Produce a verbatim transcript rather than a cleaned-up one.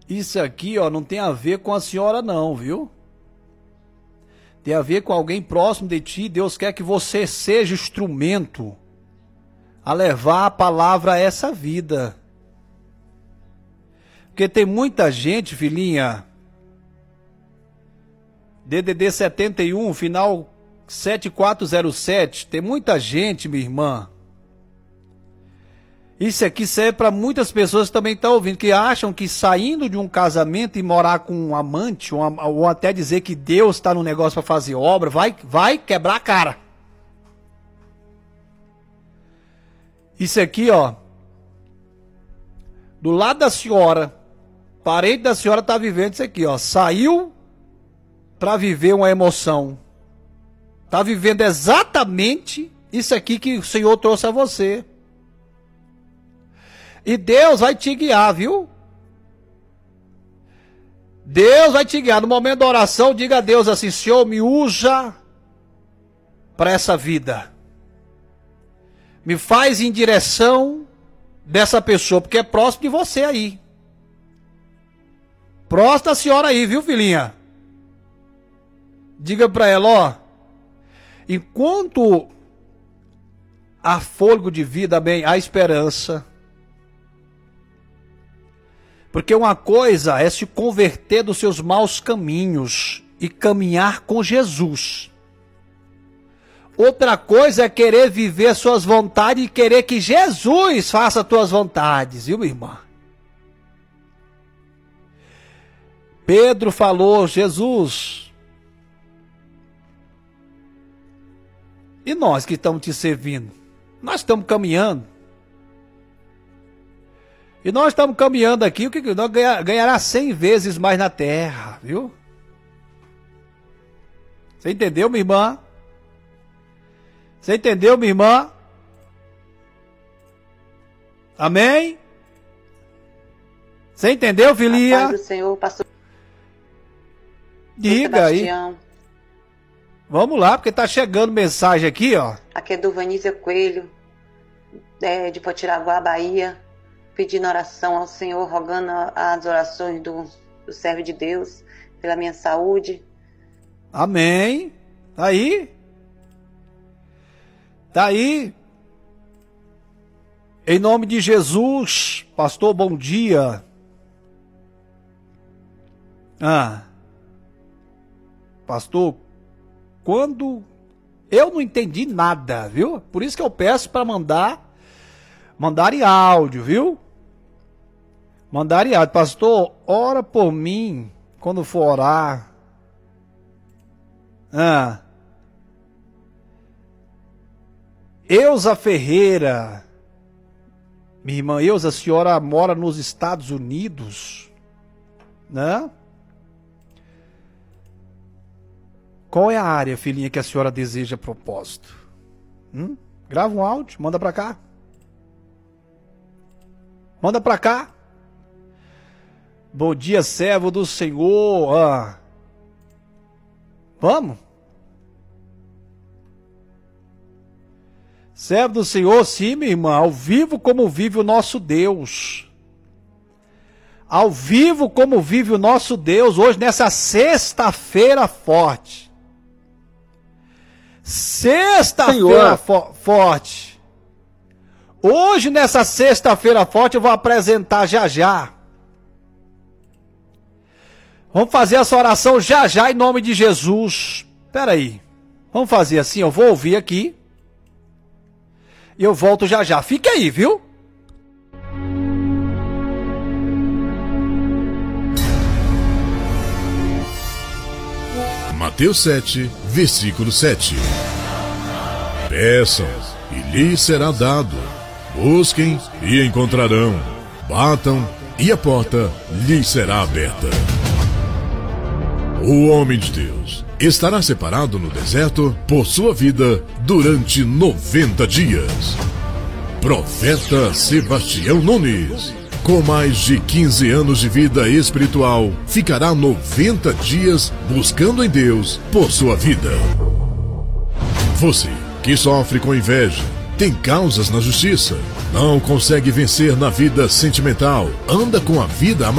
Isso aqui, ó, não tem a ver com a senhora não, viu? Tem a ver com alguém próximo de ti. Deus quer que você seja instrumento a levar a palavra a essa vida. Porque tem muita gente, filhinha, D D D setenta e um, final sete quatro zero sete, tem muita gente, minha irmã. Isso aqui serve para muitas pessoas que também estão ouvindo, que acham que saindo de um casamento e morar com um amante, ou, ou até dizer que Deus está no negócio para fazer obra, vai, vai quebrar a cara. Isso aqui, ó, do lado da senhora, parente da senhora está vivendo isso aqui, ó, saiu para viver uma emoção. Está vivendo exatamente isso aqui que o Senhor trouxe a você. E Deus vai te guiar, viu? Deus vai te guiar. No momento da oração, diga a Deus assim: Senhor, me usa para essa vida. Me faz em direção dessa pessoa, porque é próximo de você aí. Próximo da senhora aí, viu, filhinha? Diga para ela, ó. Enquanto há fôlego de vida, bem, há esperança. Porque uma coisa é se converter dos seus maus caminhos e caminhar com Jesus. Outra coisa é querer viver suas vontades e querer que Jesus faça tuas vontades, viu, minha irmã? Pedro falou: Jesus, e nós que estamos te servindo? Nós estamos caminhando. E nós estamos caminhando aqui, o que nós ganhar, ganhará cem vezes mais na terra, viu? Você entendeu, minha irmã? Você entendeu, minha irmã? Amém? Você entendeu, filhinha? A paz do Senhor, pastor. Diga aí. Vamos lá, porque tá chegando mensagem aqui, ó. Aqui é do Vanísia Coelho, é, de Potiraguá, Bahia, pedindo oração ao Senhor, rogando as orações do, do servo de Deus pela minha saúde. Amém. Tá aí? Tá aí? Em nome de Jesus, pastor, bom dia. Ah, pastor, quando eu não entendi nada, viu? Por isso que eu peço para mandar, mandar em áudio, viu? Mandar em áudio. Pastor, ora por mim quando for orar. Ah. Eusa Ferreira. Minha irmã Eusa, a senhora mora nos Estados Unidos, né? Qual é a área, filhinha, que a senhora deseja a propósito? Hum? Grava um áudio, manda pra cá. Manda pra cá. Bom dia, servo do Senhor. Ah. Vamos? Servo do Senhor, sim, minha irmã. Ao vivo como vive o nosso Deus. Ao vivo como vive o nosso Deus. Hoje, nessa sexta-feira forte. Sexta-feira fo forte. Hoje, nessa sexta-feira forte, eu vou apresentar já já. Vamos fazer essa oração já já em nome de Jesus. Espera aí. Vamos fazer assim, eu vou ouvir aqui. E eu volto já já. Fica aí, viu? Mateus sete, versículo sete. Peçam, e lhes será dado. Busquem, e encontrarão. Batam, e a porta lhes será aberta. O homem de Deus estará separado no deserto por sua vida durante noventa dias. Profeta Sebastião Nunes, com mais de quinze anos de vida espiritual, ficará noventa dias buscando em Deus por sua vida. Você que sofre com inveja, tem causas na justiça, não consegue vencer na vida sentimental, anda com a vida